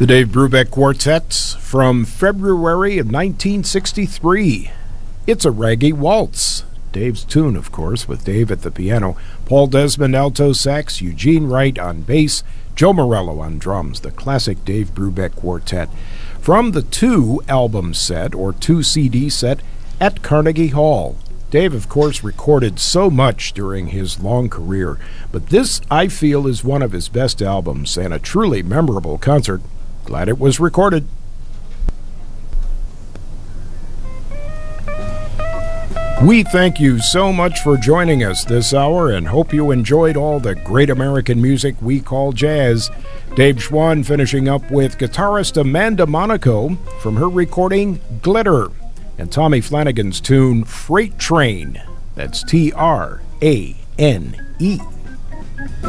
The Dave Brubeck Quartet from February of 1963. It's a Raggy Waltz. Dave's tune, of course, with Dave at the piano, Paul Desmond alto sax, Eugene Wright on bass, Joe Morello on drums, the classic Dave Brubeck Quartet. From the 2-album set, or 2-CD set, at Carnegie Hall. Dave, of course, recorded so much during his long career, but this, I feel, is one of his best albums and a truly memorable concert. Glad it was recorded. We thank you so much for joining us this hour and hope you enjoyed all the great American music we call jazz. Dave Schwann finishing up with guitarist Amanda Monaco from her recording Glitter, and Tommy Flanagan's tune Freight Train. That's Trane.